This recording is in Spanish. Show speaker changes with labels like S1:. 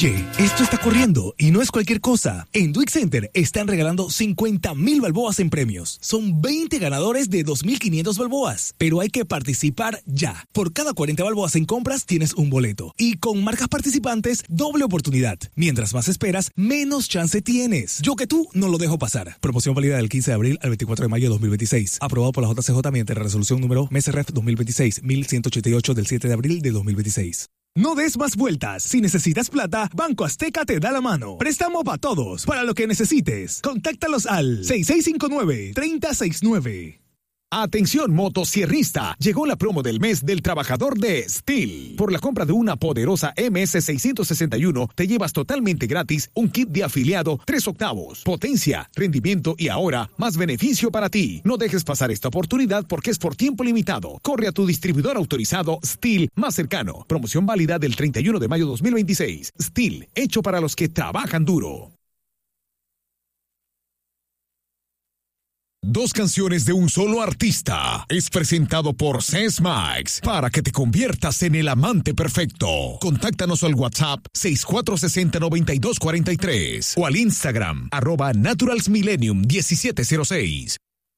S1: Oye, esto está corriendo y no es cualquier cosa. En Duick Center están regalando 50,000 balboas en premios. Son 20 ganadores de 2,500 balboas, pero hay que participar ya. Por cada 40 balboas en compras tienes un boleto. Y con marcas participantes, doble oportunidad. Mientras más esperas, menos chance tienes. Yo que tú no lo dejo pasar. Promoción válida del 15 de abril al 24 de mayo de 2026. Aprobado por la JCJ mediante la resolución número MSRF 2026-1188 del 7 de abril de 2026. No des más vueltas. Si necesitas plata, Banco Azteca te da la mano. Préstamo para todos. Para lo que necesites. Contáctalos al 6659-3069.
S2: Atención motosierrista, llegó la promo del mes del trabajador de STIHL. Por la compra de una poderosa MS661 te llevas totalmente gratis un kit de afiliado 3 octavos, potencia, rendimiento y ahora más beneficio para ti. No dejes pasar esta oportunidad porque es por tiempo limitado. Corre a tu distribuidor autorizado STIHL más cercano. Promoción válida del 31 de mayo 2026. STIHL, hecho para los que trabajan duro. Dos canciones de un solo artista. Es presentado por Sesmax para que te conviertas en el amante perfecto. Contáctanos al WhatsApp 6460-9243 o al Instagram @naturalsmillennium1706.